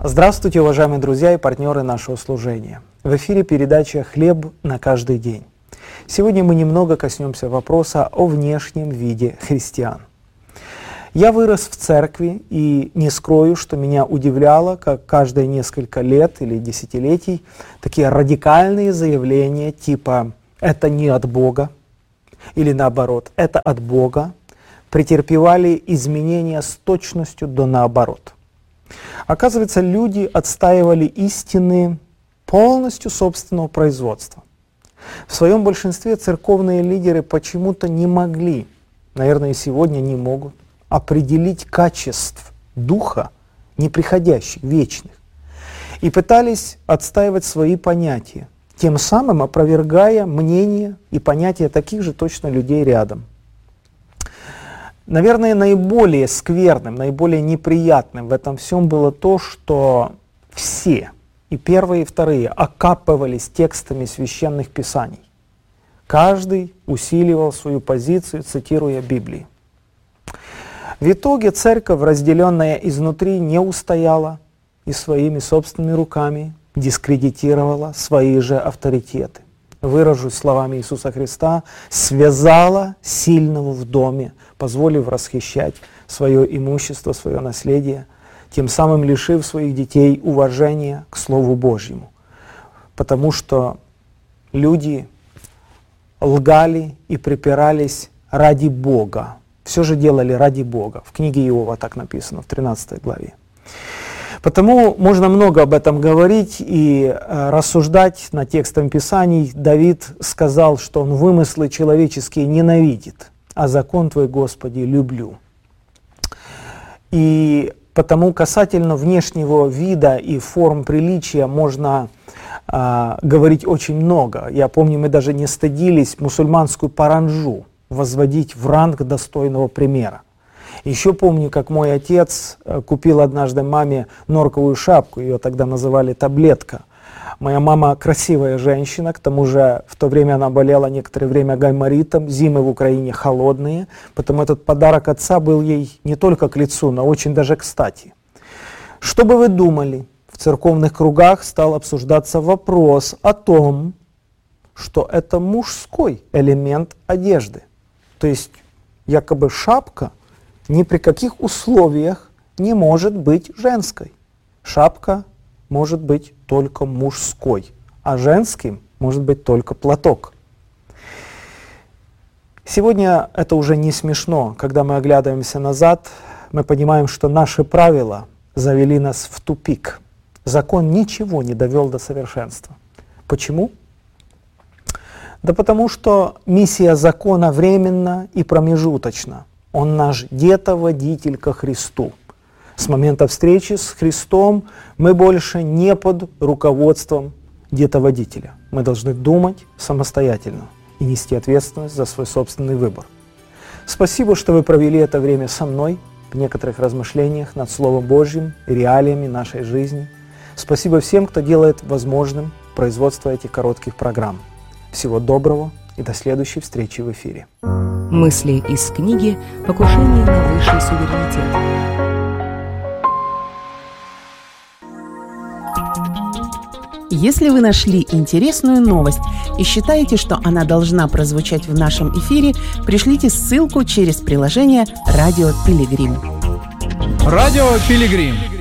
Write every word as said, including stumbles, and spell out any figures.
Здравствуйте, уважаемые друзья и партнеры нашего служения. В эфире передача «Хлеб на каждый день». Сегодня мы немного коснемся вопроса о внешнем виде христиан. Я вырос в церкви и не скрою, что меня удивляло, как каждые несколько лет или десятилетий такие радикальные заявления типа «это не от Бога» или наоборот «это от Бога» претерпевали изменения с точностью до наоборот. Оказывается, люди отстаивали истины полностью собственного производства. В своем большинстве церковные лидеры почему-то не могли, наверное, и сегодня не могут, определить качеств духа, неприходящих, вечных, и пытались отстаивать свои понятия, тем самым опровергая мнения и понятия таких же точно людей рядом. Наверное, наиболее скверным, наиболее неприятным в этом всем было то, что все, и первые, и вторые, окапывались текстами священных писаний. Каждый усиливал свою позицию, цитируя Библию. В итоге церковь, разделенная изнутри, не устояла и своими собственными руками дискредитировала свои же авторитеты. Выражусь словами Иисуса Христа, связала сильного в доме, позволив расхищать свое имущество, свое наследие, тем самым лишив своих детей уважения к Слову Божьему. Потому что люди лгали и припирались ради Бога. Все же делали ради Бога. В книге Иова так написано, в тринадцатой главе. Потому можно много об этом говорить и э, рассуждать над текстом Писаний. Давид сказал, что он вымыслы человеческие ненавидит, а закон Твой, Господи, люблю. И потому касательно внешнего вида и форм приличия можно э, говорить очень много. Я помню, мы даже не стыдились мусульманскую паранджу возводить в ранг достойного примера. Еще помню, как мой отец купил однажды маме норковую шапку, ее тогда называли таблетка. Моя мама красивая женщина, к тому же в то время она болела некоторое время гайморитом, зимы в Украине холодные, потому этот подарок отца был ей не только к лицу, но очень даже кстати. Что бы вы думали, в церковных кругах стал обсуждаться вопрос о том, что это мужской элемент одежды. То есть якобы шапка ни при каких условиях не может быть женской. Шапка может быть только мужской, а женским может быть только платок. Сегодня это уже не смешно. Когда мы оглядываемся назад, мы понимаем, что наши правила завели нас в тупик. Закон ничего не довел до совершенства. Почему? Да потому что миссия закона временна и промежуточна. Он наш детоводитель ко Христу. С момента встречи с Христом мы больше не под руководством детоводителя. Мы должны думать самостоятельно и нести ответственность за свой собственный выбор. Спасибо, что вы провели это время со мной в некоторых размышлениях над Словом Божьим и реалиями нашей жизни. Спасибо всем, кто делает возможным производство этих коротких программ. Всего доброго и до следующей встречи в эфире. Мысли из книги «Покушение на высший суверенитет». Если вы нашли интересную новость и считаете, что она должна прозвучать в нашем эфире, пришлите ссылку через приложение «Радио Пилигрим». Радио Пилигрим.